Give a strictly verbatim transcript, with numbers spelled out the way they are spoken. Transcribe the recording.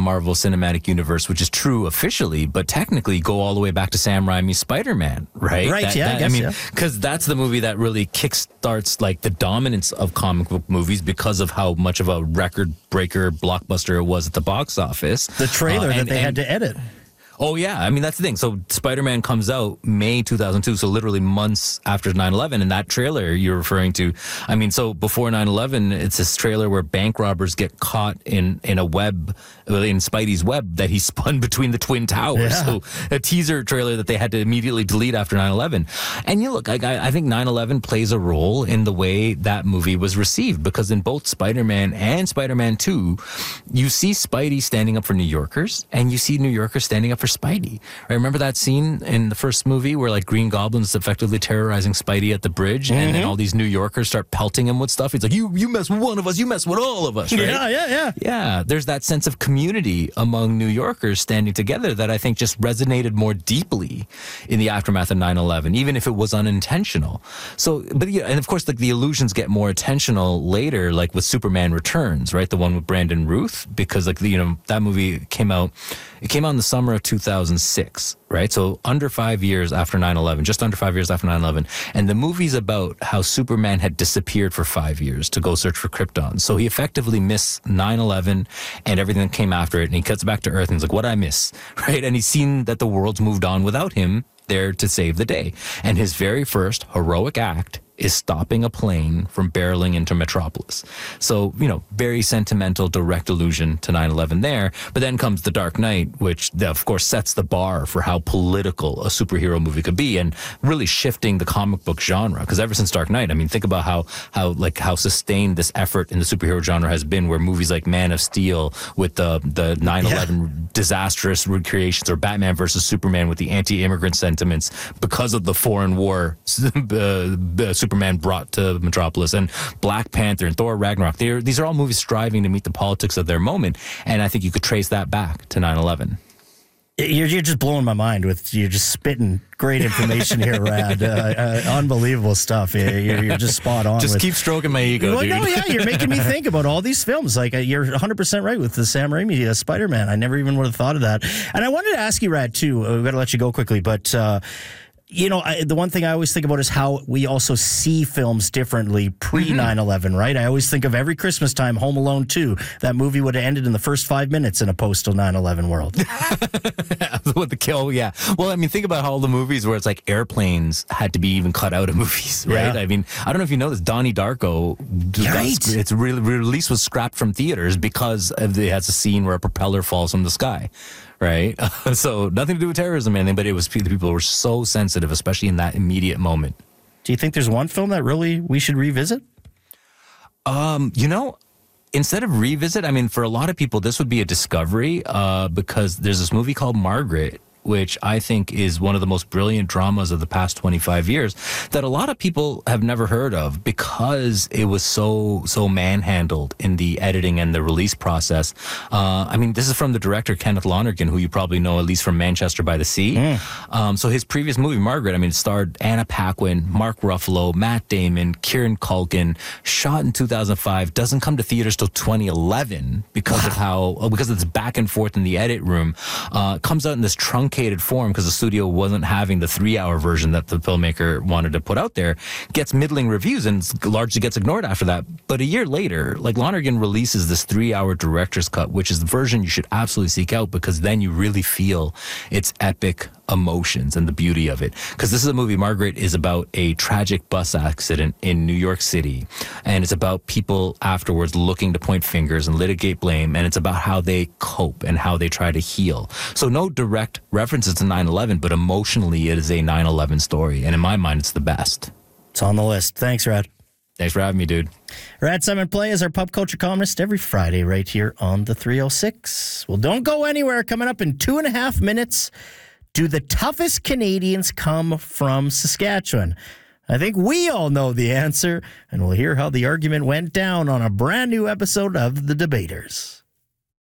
Marvel Cinematic Universe, which is true officially, but technically go all the way back to Sam Raimi's Spider-Man, right? Right, that, yeah, that, I guess, mean, yeah. because that's the movie that really kickstarts like the dominance of comic book movies because of how much of a record breaker blockbuster it was at the box office. The trailer Uh, that and- they had and- to edit. Oh, yeah. I mean, that's the thing. So Spider-Man comes out May two thousand two, so literally months after nine eleven. And that trailer you're referring to, I mean, so before nine eleven, it's this trailer where bank robbers get caught in, in a web, in Spidey's web that he spun between the Twin Towers. Yeah. So a teaser trailer that they had to immediately delete after nine eleven. And you look, I, I think nine eleven plays a role in the way that movie was received, because in both Spider-Man and Spider-Man two, you see Spidey standing up for New Yorkers, and you see New Yorkers standing up for Spidey. Right? Remember that scene in the first movie where like Green Goblin's effectively terrorizing Spidey at the bridge, mm-hmm. and then all these New Yorkers start pelting him with stuff. He's like, you you mess with one of us, you mess with all of us, right? Yeah, yeah, yeah. Yeah, there's that sense of community among New Yorkers standing together that I think just resonated more deeply in the aftermath of nine eleven, even if it was unintentional. So, but yeah, and of course, like the illusions get more intentional later, like with Superman Returns, right? The one with Brandon Routh, because like, you know, that movie came out, it came out in the summer of two thousand six, right? So under five years after nine eleven, just under five years after nine eleven. And the movie's about how Superman had disappeared for five years to go search for Krypton. So he effectively missed nine eleven and everything that came after it. And he cuts back to Earth and he's like, what'd I miss? Right? And he's seen that the world's moved on without him there to save the day. And his very first heroic act is stopping a plane from barreling into Metropolis. So, you know, very sentimental, direct allusion to nine eleven there. But then comes The Dark Knight, which, of course, sets the bar for how political a superhero movie could be and really shifting the comic book genre. Because ever since Dark Knight, I mean, think about how, how, like, how sustained this effort in the superhero genre has been, where movies like Man of Steel with the, the nine eleven yeah. disastrous recreations, or Batman versus Superman with the anti-immigrant sentiments because of the foreign war uh, Superman brought to Metropolis, and Black Panther and Thor Ragnarok. They're, these are all movies striving to meet the politics of their moment, and I think you could trace that back to nine eleven. You're, you're just blowing my mind with, you're just spitting great information here, Rad. Uh, uh, unbelievable stuff. You're, you're just spot on. Just with, keep stroking my ego, well, dude. No, yeah, you're making me think about all these films. Like, uh, you're one hundred percent right with the Sam Raimi uh, Spider-Man. I never even would have thought of that. And I wanted to ask you, Rad, too. Uh, we've got to let you go quickly, but... Uh, You know, I, the one thing I always think about is how we also see films differently pre nine eleven, right? I always think of every Christmas time, Home Alone two. That movie would have ended in the first five minutes in a postal nine eleven world. With the kill, yeah. Well, I mean, think about all the movies where it's like airplanes had to be even cut out of movies, right? Yeah. I mean, I don't know if you know this, Donnie Darko, Right. its re- release was scrapped from theaters because of the, it has a scene where a propeller falls from the sky. Right. So nothing to do with terrorism or anything, but it was the people were so sensitive, especially in that immediate moment. Do you think there's one film that really we should revisit? Um, you know, instead of revisit, I mean, for a lot of people, this would be a discovery uh, because there's this movie called Margaret, which I think is one of the most brilliant dramas of the past twenty-five years that a lot of people have never heard of because it was so, so manhandled in the editing and the release process. Uh, I mean, this is from the director, Kenneth Lonergan, who you probably know at least from Manchester by the Sea. Mm. Um, so his previous movie, Margaret, I mean, it starred Anna Paquin, Mark Ruffalo, Matt Damon, Kieran Culkin, shot in two thousand five, doesn't come to theaters till twenty eleven because wow. of how, because of this back and forth in the edit room. Uh, comes out in this truncated form because the studio wasn't having the three-hour version that the filmmaker wanted to put out there, gets middling reviews and largely gets ignored after that. But a year later, like Lonergan releases this three-hour director's cut, which is the version you should absolutely seek out because then you really feel its epic emotions and the beauty of it. Because this is a movie, Margaret, is about a tragic bus accident in New York City, and it's about people afterwards looking to point fingers and litigate blame, and it's about how they cope and how they try to heal. So no direct references to nine eleven, but emotionally it is a nine eleven story, and in my mind it's the best. It's on the list. Thanks, Rad. Thanks for having me, dude. Rad Simon Play is our pop culture columnist every Friday right here on the three oh six. Well, don't go anywhere. Coming up in two and a half minutes, do the toughest Canadians come from Saskatchewan? I think we all know the answer, and we'll hear how the argument went down on a brand new episode of The Debaters.